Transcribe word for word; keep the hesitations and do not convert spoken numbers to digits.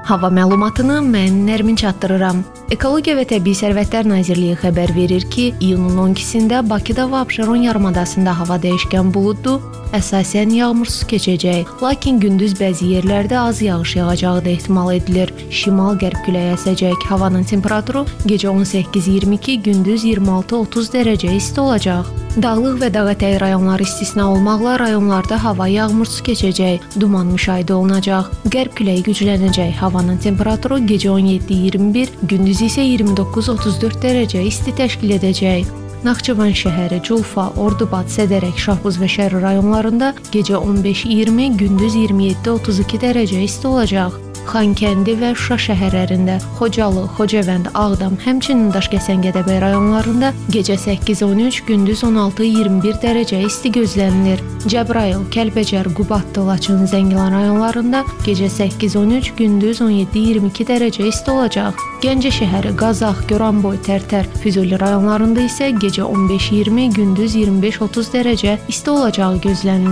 Hava məlumatını mən Nərmin çatdırıram. Ekologiya və Təbii Sərvətlər Nazirliyi xəbər verir ki, iyunun on ikisində Bakıda və Abşeron yarımadasında hava dəyişkən buludlu, əsasən yağmursuz keçəcək. Lakin gündüz bəzi yerlərdə az yağış yağacağı da ehtimal edilir. Şimal-qərb küləyi əsəcək. Havanın temperaturu gecə on səkkiz iyirmi iki, gündüz iyirmi altı otuz dərəcə isti olacaq. Dağlıq və dağətəyi rayonlar istisna olmaqla rayonlarda hava yağmursuz keçəcək, duman müşahidə olunacaq. Qərb küləyi güclənəcək. Havanın temperaturu gecə on yeddi iyirmi bir, gündüz isə iyirmi doqquz otuz dörd dərəcə isti təşkil edəcək. Naxçıvan şəhəri, Culfa, Ordubad, Sədərək, Şahbuz və Şərri rayonlarında gecə on beş iyirmi, gündüz iyirmi yeddi otuz iki dərəcə isti olacaq. Xankəndi və Şuşa şəhərlərində, Xocalı, Xocavənd, Ağdam, həmçinin Daşkəsən-Gədəbəy rayonlarında gecə səkkiz on üç, gündüz on altı iyirmi bir dərəcə isti gözlənilir. Cəbrayıl, Kəlbəcər, Qubadlı, Laçın, Zəngilan rayonlarında gecə səkkiz on üç, gündüz on yeddi iyirmi iki dərəcə isti olacaq. Gəncə şəhəri, Qazax, Goranboy, Tərtər, Füzuli rayonlarında isə gecə on beş iyirmi, gündüz iyirmi beş otuz dərəcə isti olacağı gözlənilir.